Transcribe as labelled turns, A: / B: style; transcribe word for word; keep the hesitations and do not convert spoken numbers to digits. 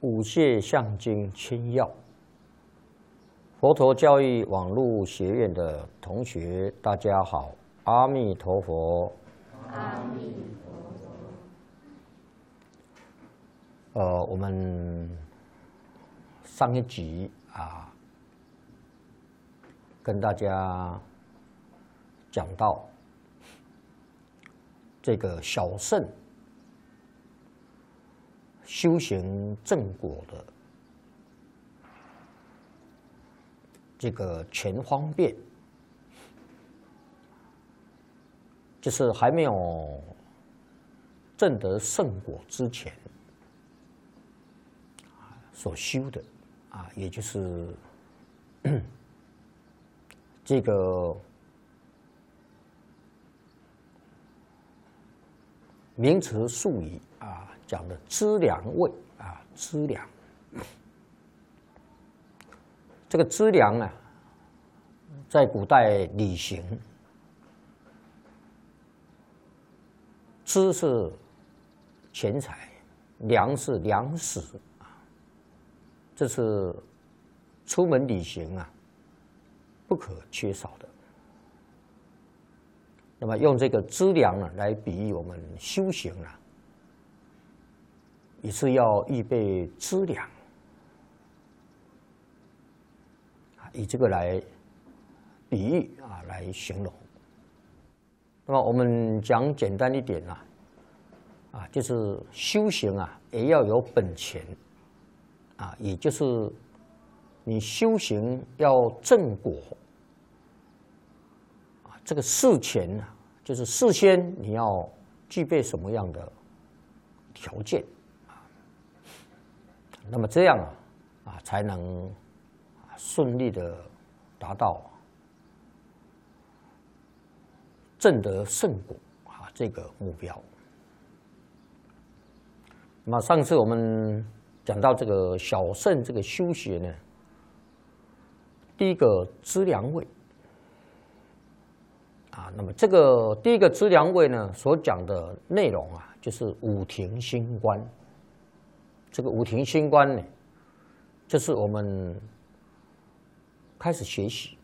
A: 五谢象经清要，佛陀教育网络学院的同学，大家好，阿弥陀佛。
B: 阿弥陀
A: 佛。呃，我们上一集啊，跟大家讲到这个小乘修行正果的这个全方便，就是还没有证得圣果之前所修的啊，也就是这个名词术语啊，讲的资粮位啊，资粮。这个资粮啊，在古代礼行，资是钱财，粮是粮食啊，这是出门旅行啊不可缺少的。那么用这个资粮啊来比喻我们修行啊，也是要预备资粮，以这个来比喻啊来形容。那么我们讲简单一点啊，啊就是修行啊也要有本钱啊，也就是你修行要正果。这个事前啊，就是事先你要具备什么样的条件啊？那么这样啊，啊才能顺利的达到证得圣果啊这个目标。那么上次我们讲到这个小乘这个修学呢，第一个资粮位。啊，那么这个第一个资粮位呢，所讲的内容啊，就是五停心观。这个五停心观呢，就是我们开始学习